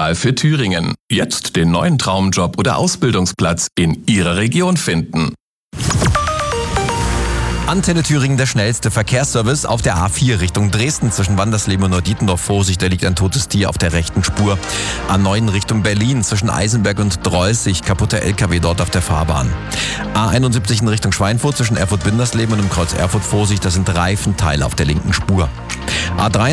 Portal für Thüringen. Jetzt den neuen Traumjob oder Ausbildungsplatz in Ihrer Region finden. Antenne Thüringen, der schnellste Verkehrsservice auf der A4 Richtung Dresden zwischen Wandersleben und Neudietendorf. Vorsicht, da liegt ein totes Tier auf der rechten Spur. A9 Richtung Berlin zwischen Eisenberg und Drollzig, kaputter LKW dort auf der Fahrbahn. A71 in Richtung Schweinfurt zwischen Erfurt-Bindersleben und im Kreuz Erfurt. Vorsicht, da sind Reifenteile auf der linken Spur. A3